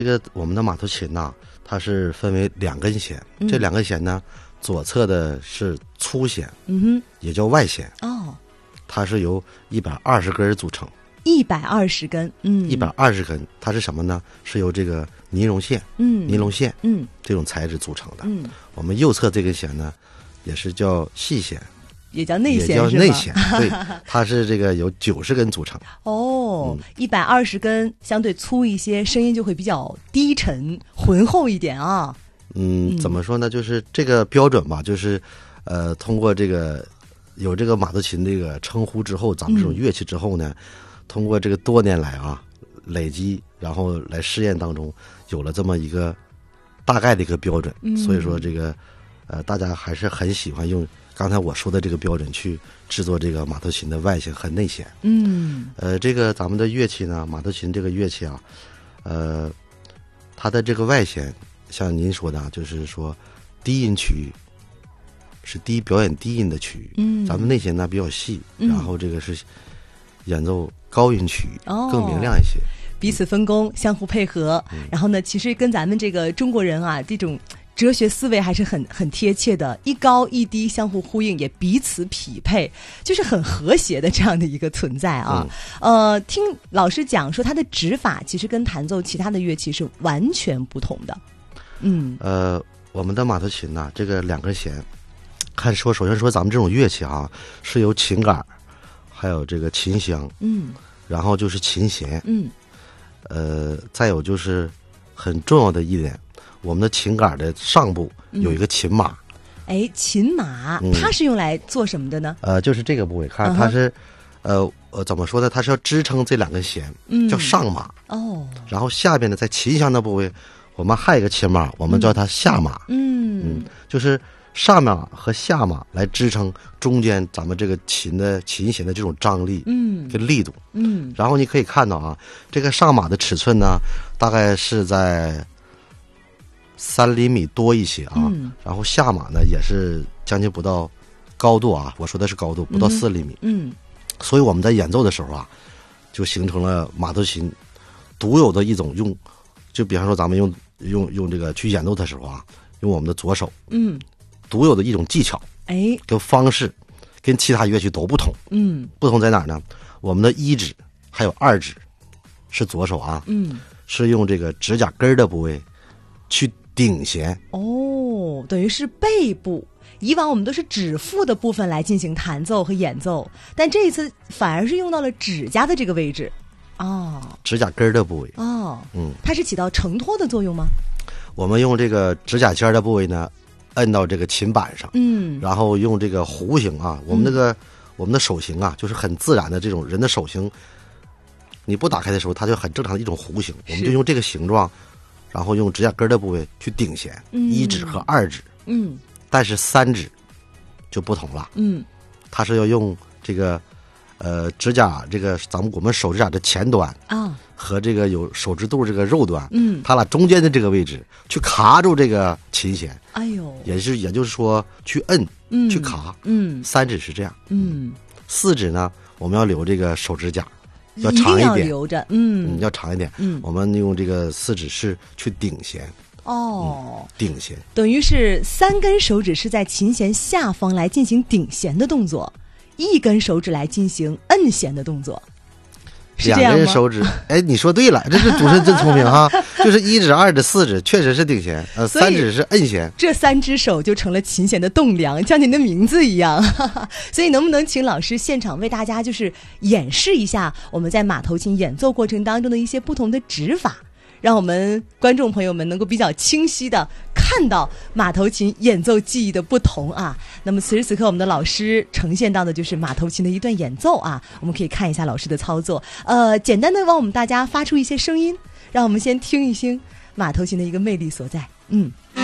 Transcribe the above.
这个我们的马头琴呐，它是分为2根弦，这2根弦呢，左侧的是粗弦，也叫外弦，它是由120根组成。 120根 ，120根，它是什么呢？是由这个尼龙线，这种材质组成的。我们右侧这根弦呢，也是叫细弦， 也叫内弦， 也叫内弦，对，它是这个由90根组成。 120根相对粗一些，声音就会比较低沉浑厚一点啊。 怎么说呢？就是这个标准吧，就是通过这个有这个马头琴这个称呼之后，咱们这种乐器之后呢，通过这个多年来啊累积，然后来试验当中，有了这么一个大概的一个标准。所以说这个大家还是很喜欢用刚才我说的这个标准去制作这个马头琴的外弦和内弦。这个咱们的乐器呢，马头琴这个乐器啊，它的这个外弦，像您说的啊，就是说低音区域是表演低音的区域，咱们内弦呢比较细，然后这个是演奏高音区域，更明亮一些。 彼此分工，相互配合。然后呢，其实跟咱们这个中国人啊，这种哲学思维还是很贴切的，一高一低相互呼应，也彼此匹配，就是很和谐的这样的一个存在啊。听老师讲说，它的指法其实跟弹奏其他的乐器是完全不同的。 我们的马头琴呢，这个2根弦，首先说咱们这种乐器啊，是由琴杆，还有这个琴箱，然后就是琴弦，再有就是很重要的一点，我们的琴杆的上部有一个琴码。 琴码，它是用来做什么的呢？ 就是这个部位，看它是，怎么说呢？它是要支撑这2根弦，叫上码。然后下边呢，在琴箱的部位，我们还有一个琴码，我们叫它下码。就是上码和下码来支撑中间咱们这个琴弦的这种张力，跟力度。然后你可以看到啊，这个上码的尺寸呢，大概是在3厘米多一些啊，然后下码呢也是将近不到高度啊，我说的是高度，不到4厘米。所以我们在演奏的时候啊，就形成了马头琴独有的一种就比方说咱们用这个去演奏的时候啊，用我们的左手，独有的一种技巧，跟方式，跟其他乐器都不同。不同在哪儿呢？我们的1指还有2指是左手啊，是用这个指甲根的部位去顶弦。 等于是背部。以往我们都是指腹的部分来进行弹奏和演奏，但这一次反而是用到了指甲的这个位置。 指甲根的部位。 它是起到承托的作用吗？ 我们用这个指甲尖的部位呢，摁到这个琴板上，然后用这个弧形啊，我们的手型啊，就是很自然的这种人的手型，你不打开的时候，它就很正常的一种弧形，我们就用这个形状，然后用指甲根的部位去顶弦，1指和2指，但是3指就不同了，它是要用这个指甲这个我们手指甲的前端和这个有手指肚这个肉端，它俩中间的这个位置去卡住这个琴弦，也就是说去摁，去卡，3指是这样，4指呢我们要留这个手指甲要长一点， 一定要留着， 要长一点，我们用这个4指是去顶弦。顶弦等于是3根手指是在琴弦下方来进行顶弦的动作，1根手指来进行摁弦的动作，是这样吗？2 根手指，你说对了，这是主持人真聪明哈，就是1指、2指、4指确实是顶弦，3指是摁弦， 这3只手就成了琴弦的栋梁，像您的名字一样。所以能不能请老师现场为大家就是演示一下我们在马头琴演奏过程当中的一些不同的指法，让我们观众朋友们能够比较清晰的看到马头琴演奏技艺的不同啊。那么此时此刻我们的老师呈现到的就是马头琴的一段演奏啊，我们可以看一下老师的操作，简单的帮我们大家发出一些声音，让我们先听一听马头琴的一个魅力所在。